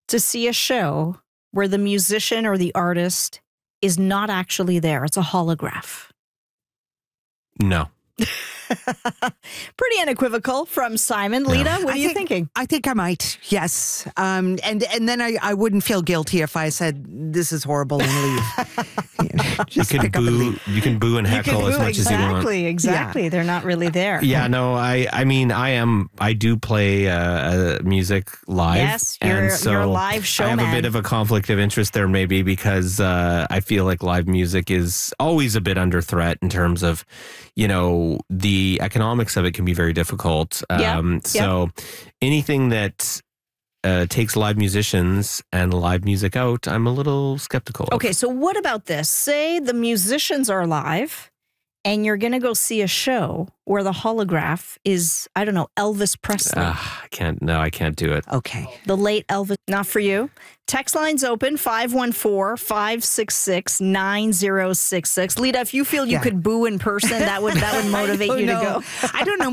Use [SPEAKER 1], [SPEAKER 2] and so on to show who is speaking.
[SPEAKER 1] to see a show where the musician or the artist is not actually there? It's a holograph.
[SPEAKER 2] No.
[SPEAKER 1] Pretty unequivocal from Simon. Lita, what are you thinking?
[SPEAKER 3] I think I might, yes. And then I wouldn't feel guilty if I said, this is horrible and leave. Just
[SPEAKER 2] you can boo and heckle as much as you want.
[SPEAKER 1] Exactly. Yeah. They're not really there.
[SPEAKER 2] Yeah, no, I do play music live.
[SPEAKER 1] Yes, you're a live showman.
[SPEAKER 2] I have a bit of a conflict of interest there maybe because I feel like live music is always a bit under threat in terms of, the economics of it can be very difficult. So anything that takes live musicians and live music out, I'm a little skeptical of.
[SPEAKER 1] Okay, so what about this? Say the musicians are live and you're going to go see a show where the holograph is, I don't know, Elvis Presley.
[SPEAKER 2] I can't do it.
[SPEAKER 3] Okay.
[SPEAKER 1] The late Elvis, not for you. Text line's open, 514-566-9066. Lita, if you feel you could boo in person, that would motivate you to go.
[SPEAKER 3] I don't know.